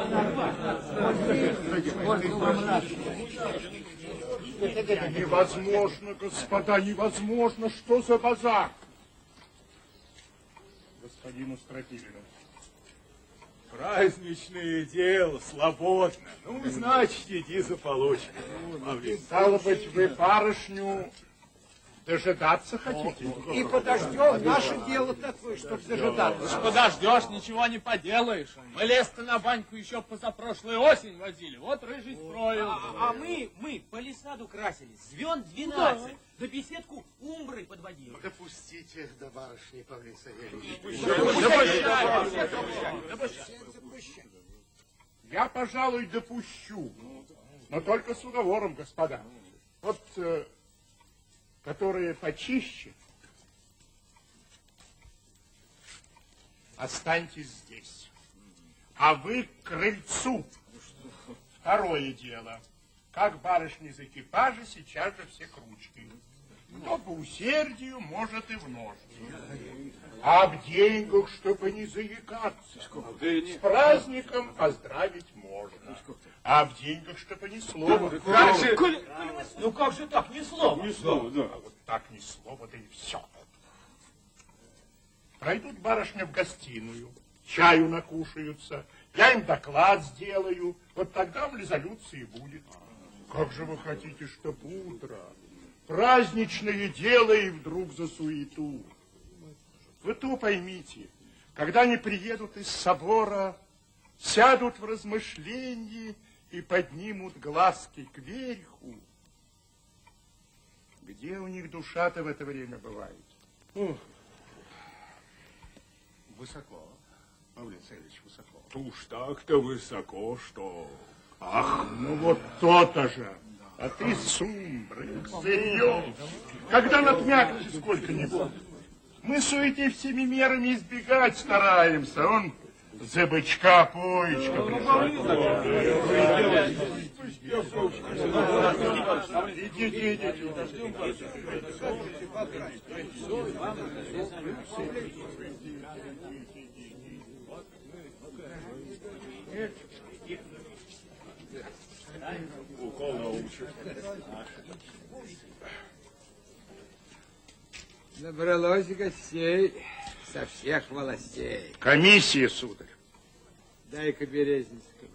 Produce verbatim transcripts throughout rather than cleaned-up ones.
Невозможно, господа, невозможно. Что за базар? Господину Стропилину. Праздничное дело, свободно. Ну, значит, иди за получкой. Стало быть, вы барышню дожидаться хотите? И подождем. Наше дело такое, чтобы дожидаться. Подождешь, ничего не поделаешь. Мы лес-то на баньку еще позапрошлой осень возили. Вот рыжий строил. А, а мы, мы по лесаду красили. Звен двенадцать. Да беседку умброй подводили. Допустите их до барышни, Павлин Савельевич. Я, пожалуй, допущу. Но только с уговором, господа. Вот, э, которые почище, останьтесь здесь. А вы к крыльцу. Второе дело. Как барышни из экипажа, сейчас же все к ручке. Кто по усердию, может и в ножки. А в деньгах, чтобы не заикаться. С праздником поздравить можно. А в деньгах, чтобы ни слова. Ну как же так, ни слова? Ни слова, да. А вот так ни слова, да и все. Пройдут барышня в гостиную, чаю накушаются, я им доклад сделаю, вот тогда в резолюции будет. Как же вы хотите, чтоб утро, праздничное дело и вдруг за суету? Вы то поймите, когда они приедут из собора, сядут в размышлении и поднимут глазки кверху, где у них душа-то в это время бывает? Высоко, Павлин Савельевич, высоко. Уж так-то высоко, что... Ах, ну вот то-то же. А ты сумбрыг, зырёк. Когда напмякнешь сколько-нибудь. Мы суеты всеми мерами избегать стараемся. Он за бычка поечка пришел. Идите, идите. Укол научит. Набралось гостей со всех властей. Комиссия, сударь. Дай-ка Березнинского.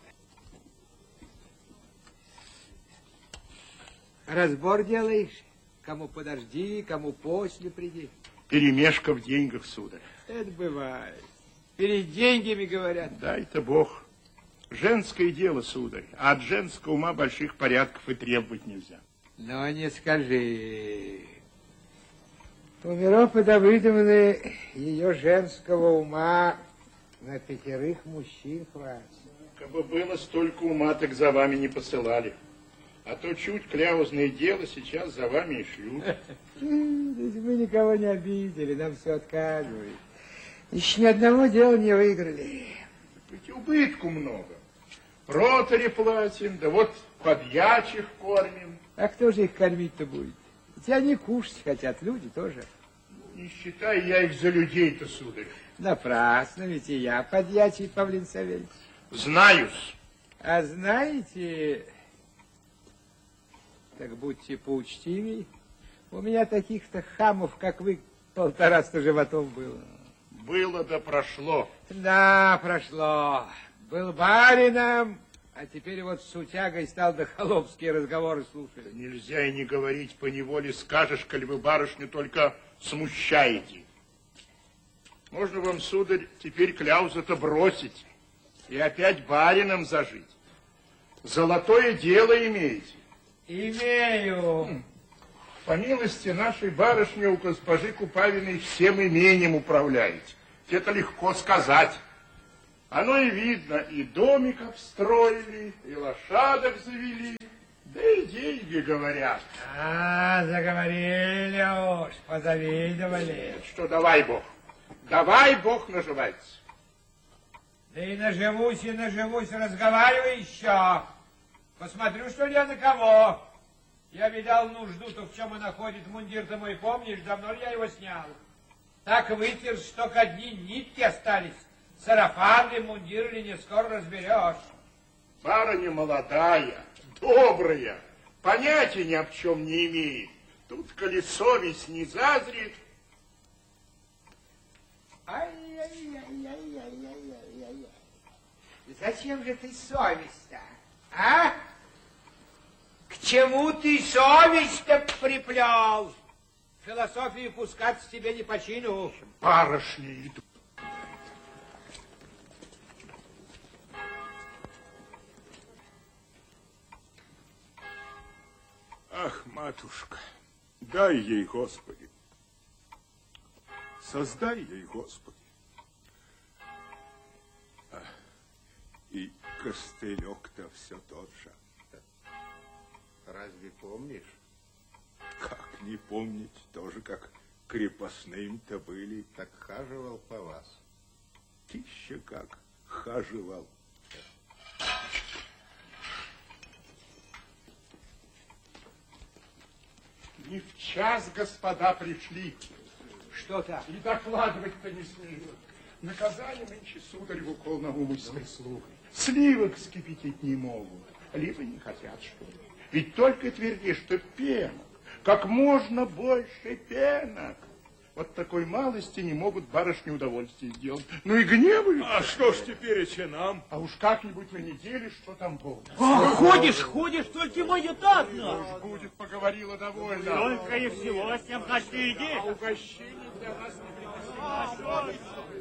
Разбор делаешь? Кому подожди, кому после приди. Перемешка в деньгах, сударь. Это бывает. Перед деньгами говорят. Дай-то Бог. Женское дело, сударь. А от женского ума больших порядков и требовать нельзя. Но не скажи. У Миропы Давыдовны ее женского ума на пятерых мужчин хватит. Кабы было столько ума, так за вами не посылали. А то чуть кляузное дело сейчас за вами и шлют. Мы никого не обидели, нам все отказывают. Еще ни одного дела не выиграли. Ведь убытку много. Ротари платим, да вот подьячих кормим. А кто же их кормить-то будет? Ведь они кушать хотят, люди тоже. Не считай я их за людей-то, сударь. Напрасно, ведь и я подьячий, Павлин Савельевич. Знаюсь. А знаете, так будьте поучтивей, у меня таких-то хамов, как вы, полтораста животов было. Было да прошло. Да, прошло. Был барином, а теперь вот с сутягой стал да холопские разговоры слушать. Нельзя и не говорить поневоле, скажешь, коль вы барышню только смущаете. Можно вам, сударь, теперь кляузу-то бросить и опять барином зажить. Золотое дело имеете. Имею. По милости нашей барышни у госпожи Купавиной всем имением управляете. Это легко сказать. Оно и видно, и домик обстроили, и лошадок завели, да и деньги говорят. А, заговорили уж, позавидовали. Что давай Бог, давай Бог наживается. Да и наживусь, и наживусь, разговаривай еще. Посмотрю, что ли я на кого. Я видал нужду-то, в чем она ходит, мундир-то мой, помнишь, давно ли я его снял? Так вытер, что только одни нитки остались. сарафан или мундир или не скоро разберешь. Барыня молодая, добрая, понятия ни об чем не имеет. Тут, коли совесть не зазрит... Ай-яй-яй-яй-яй-яй-яй. Зачем же ты совесть-то, а? К чему ты совесть-то приплел? Философию пускаться тебе не по чину. Барышни идут. Ах, матушка, дай ей, Господи. Создай ей, Господи. А, и костылек-то все тот же. Разве помнишь? Как не помнить, тоже как крепостным-то были. Так хаживал по вас. Тища как хаживал. Не в час, господа, пришли. Что так? И докладывать-то не смею. Наказали нынче судареву полноумыслой слугой. Сливок вскипятить не могут, либо не хотят, что ли. Ведь только тверди, что пенок, как можно больше пенок. Вот такой малости не могут барышни удовольствие сделать. Ну и гневаются. А что ж теперь и нам? А уж как-нибудь на неделе, что там Бог. А, ходишь, ходишь, только мое одно. Уж будет, поговорила довольно. Только и всего, с тем, значит, и иди. А угощение для вас не припасено.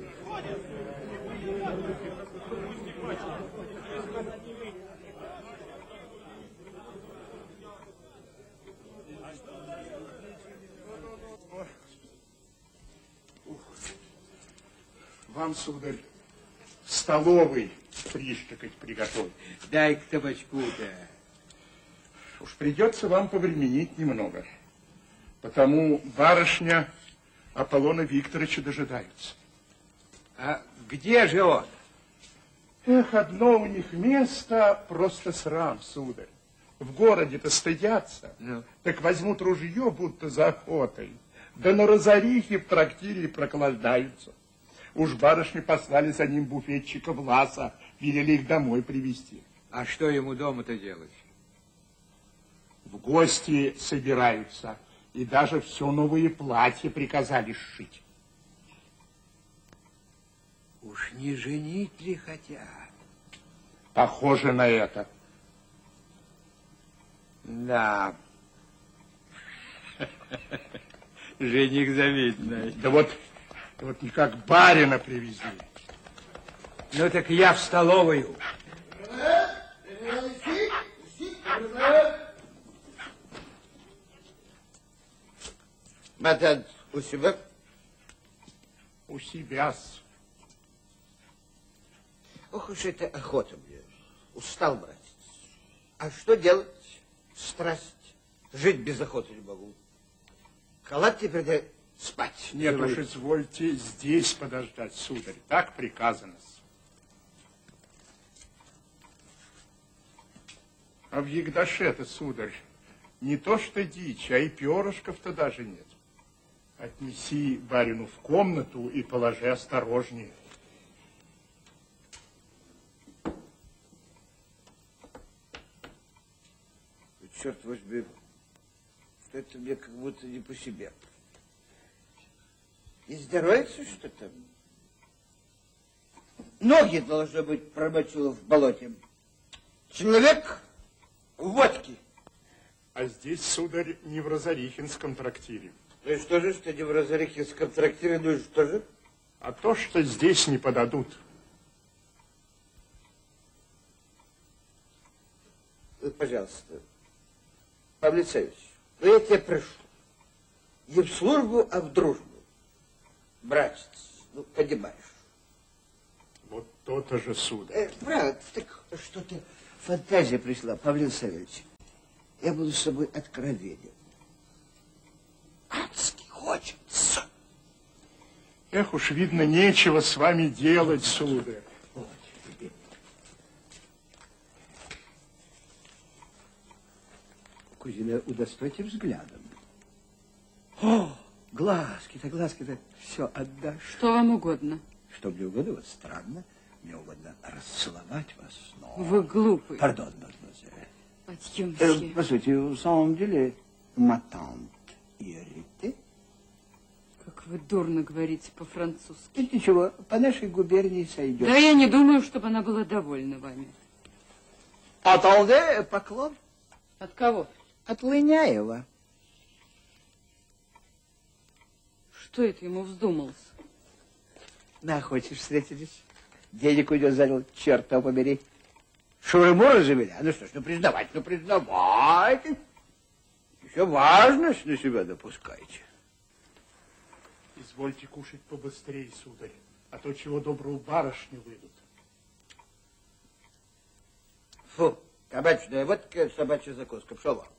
Вам, сударь, столовый прищикать приготовить. Дай к табачку-то. Уж придется вам повременить немного, потому барышня Аполлона Викторовича дожидаются. А где же он? Эх, одно у них место просто срам, сударь. В городе-то стыдятся, Ну? так возьмут ружье, будто за охотой, да на Розарихе в трактире прокладаются. Уж барышни послали за ним буфетчика Власа, велели их домой привезти. А что ему дома-то делать? В гости собираются, и даже все новые платья приказали сшить. Уж не женить ли хотят? Похоже на это. Да. Жених завидный. Да вот, вот никак барина привезли. Ну так я в столовую. Матан, у себя? У себя-с. Ох уж это охота мне. Устал, братец. А что делать? Страсть. Жить без охоты не могу. Халат теперь да спать. Нет Желаю. уж, извольте здесь подождать, сударь. Так приказано. А в Ягдаше-то, сударь, не то что дичь, а и перышков-то даже нет. Отнеси барину в комнату и положи осторожнее. Черт возьми, это мне как будто не по себе. И здоровится что-то. Ноги, должно быть, промочила в болоте. Человек в водке. А здесь, сударь, не в Розарихинском трактире. Ну и что же, что не в Розарихинском трактире, ну и что же? А то, что здесь не подадут. Вот, пожалуйста, Павел Алексеевич, ну я тебе прошу, не в службу, а в дружбу. Братец, ну, понимаешь. Вот то-то же, сударь. Э, брат, так что-то фантазия пришла, Павел Савельевич. Я буду с собой откровенен. Адски хочется. Эх уж, видно, нечего с вами делать, сударь. Вот тебе. Кузина, удостойте взглядом. О, глазки-то, глазки-то, все отдашь. Что вам угодно? Чтобы не угодно, странно, мне угодно расцеловать вас, но... Вы глупый. Пардон, мадемуазель. Адьё, Э, мсье. по сути, в самом деле, ma tante irrité. Как вы дурно говорите по-французски. Это ничего, по нашей губернии сойдет. Да я не думаю, чтобы она была довольна вами. Attendez, поклон. От кого? От Лыняева. Что это ему вздумалось? На охоте встретились. Денег уйдет занял, черт его побери. Шуры-муры завели. А ну что ж, ну признавать, ну признавайте. Еще важность на себя допускайте. Извольте кушать побыстрее, сударь, а то чего доброго барышни выйдут. Фу, кабачная водка, собачья закуска. Пшел вам.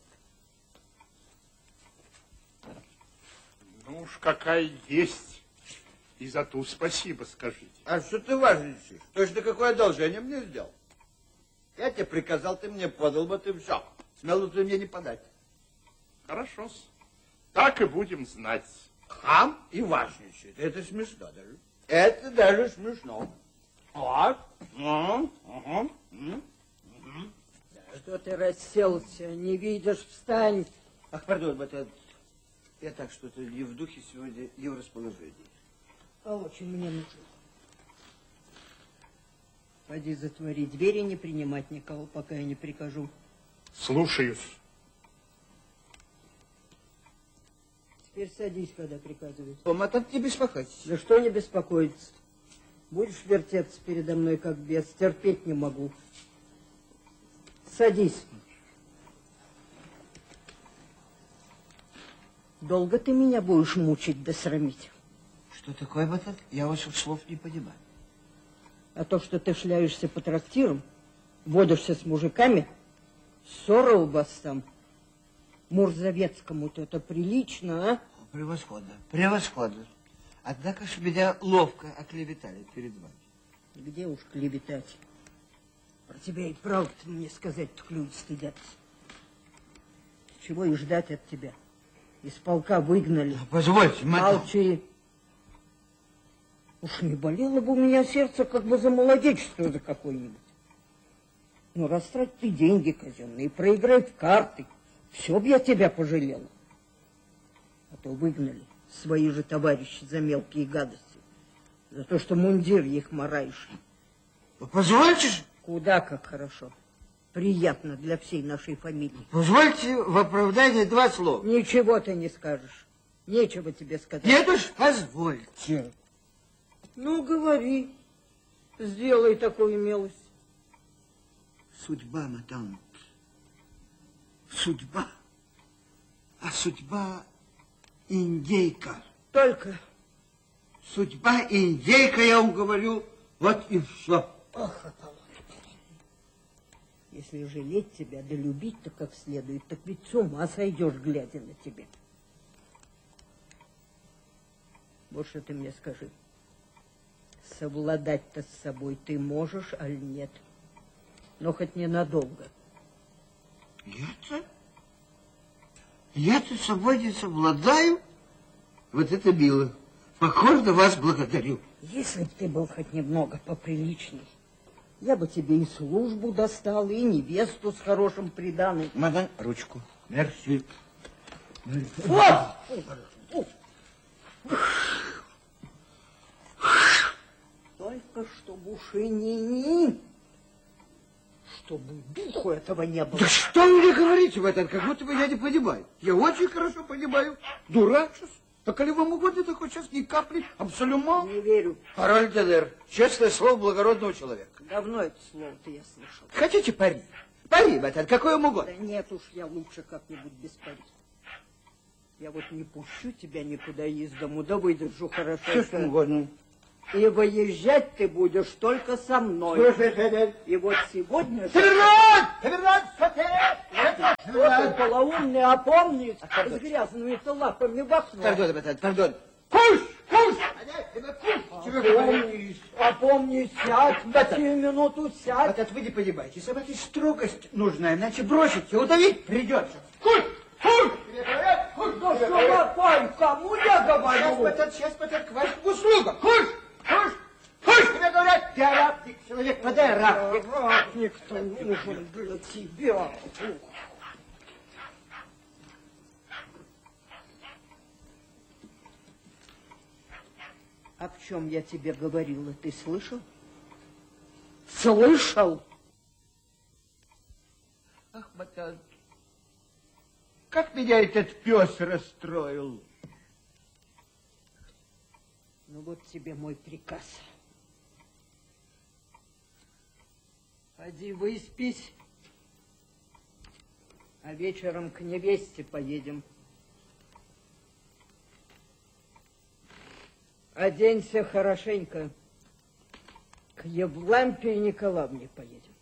Ну уж какая есть. И за ту спасибо скажите. А что ты важничаешь? Точно какое одолжение мне сделал? Я тебе приказал, ты мне подал бы, ты все. Смело ты мне не подать. Хорошо-с. Так и будем знать. Хам и важничает. Это смешно даже. Это даже смешно. Вот. Угу. Угу. Что ты расселся? Не видишь? Встань. Ах, пардон, это... Я так что-то не в духе сегодня, не в расположении. А очень мне нужно. Пойди затвори дверь и не принимать никого, пока я не прикажу. Слушаюсь. Теперь садись, когда приказывают. Тома, так не беспокойся. Да что не беспокоиться? Будешь вертеться передо мной, как бес, терпеть не могу. Садись. Долго ты меня будешь мучить да срамить? Что такое, батат? Я ваших слов не понимаю. А то, что ты шляешься по трактирам, водишься с мужиками, ссора у вас там, Мурзовецкому-то это прилично, а? Превосходно, превосходно. Однако ж меня ловко оклеветали перед вами. Где уж клеветать? Про тебя и правду мне сказать-то люди стыдятся. Чего и ждать от тебя? Из полка выгнали. Позвольте, мадам. Молчи. Уж не болело бы у меня сердце, как бы за молодечество за какое-нибудь. Ну, растрать ты деньги казенные, проиграй в карты. Все б я тебя пожалела. А то выгнали свои же товарищи за мелкие гадости. За то, что мундир их мараешь. Позвольте же. Куда как хорошо. Приятно для всей нашей фамилии. Позвольте в оправдании два слова. Ничего ты не скажешь. Нечего тебе сказать. Нет уж, позвольте. Ну, говори. Сделай такую милость. Судьба, мадам. Судьба. А судьба индейка. Только. Судьба индейка, я вам говорю, вот и все. Ох, Аполлон. Если жалеть тебя, да любить-то как следует, так ведь с ума сойдешь, глядя на тебя. Вот что ты мне скажи. Совладать-то с собой ты можешь, аль нет? Но хоть ненадолго. Я-то? Я-то с собой не совладаю? Вот это мило. Покорно вас благодарю. Если бы ты был хоть немного поприличней, я бы тебе и службу достал, и невесту с хорошим приданым. Мадам, ручку. Мерси. Вот! Только чтобы уши не-ни, чтобы духу этого не было. Да что вы мне говорите в этом, как будто бы я не понимаю. Я очень хорошо понимаю. Дурачусь. Так коли вам угодно, так хоть сейчас ни капли, абсолютно. Не верю. Пароль ДНР. Честное слово благородного человека. Давно это слово-то я слышал. Хотите пари? Пари, батон, какое вам угодно. Да нет уж, я лучше как-нибудь без пари. Я вот не пущу тебя никуда из дому, да выдержу хорошо. Все, что угодно. И выезжать ты будешь только со мной. Слушай, Федор. И вот сегодня... Тавернан! Тавернан, Что ты, полоумный, опомнись, с грязными-то лапами в окно. Пардон, батон, пардон. Кусь! Кусь! Опомнись, опомнись, сядь, на сию минуту сядь. Батон, вы не понимаете, собаке строгость нужна, иначе бросить и удавить придется. Кусь! Кусь! Да что такое? Кому я говорю? Сейчас, батон, сейчас, батон, к вашим услугам. Кусь! Кусь! ты арабник, человек воды арабник. Арабник-то нужен для тебя. О чем я тебе говорила, ты слышал? Слышал? Ах, Матан, как меня этот пес расстроил. Ну вот тебе мой приказ. Поди выспись, а вечером к невесте поедем. Оденься хорошенько, к Евлампии Николаевне поедем.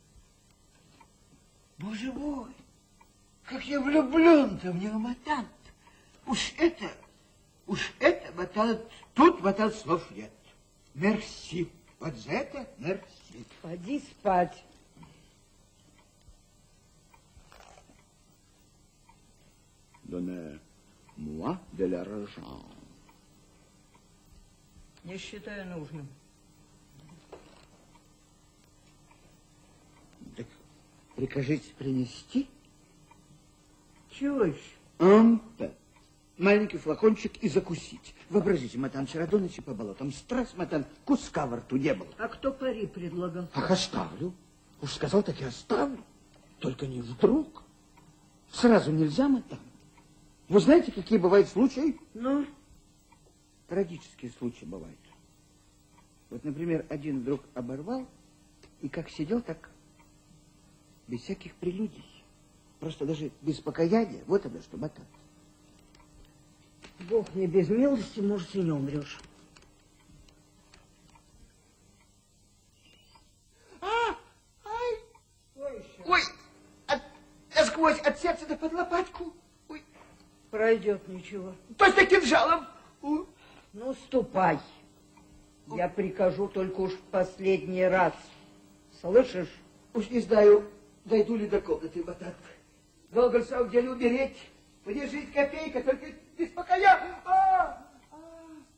Боже мой, как я влюблен-то в него, Матан. Уж это, уж это, Матан, тут, Матан, слов нет. Мерси, вот за это мерси. Поди спать. Donnez-moi de l'argent. Не считаю нужным. Так прикажите принести? Чего еще? Un peu. Маленький флакончик и закусить. Вообразите, Матан, вчера до ночи по болотам. Страсть, Матан, куска во рту не было. А кто пари предлагал? Ах, оставлю. Уж сказал, так и оставлю. Только не вдруг. Сразу нельзя, Матан. Вы знаете, какие бывают случаи? Ну? Трагические случаи бывают. Вот, например, один вдруг оборвал, и как сидел, так без всяких прелюдий. Просто даже без покаяния. Вот оно что, Матан. Бог не без милости, может, и не умрешь. А, ай, ой, от, насквозь от сердца до под лопатку. Ой. Пройдет ничего. Точно кинжалом. Ой. Ну, ступай. Я прикажу только уж в последний раз. Слышишь? Уж не знаю, дойду ли до комнаты, Матан. Долго в самом деле умереть. Мне жить копейка, только без покаяния. А!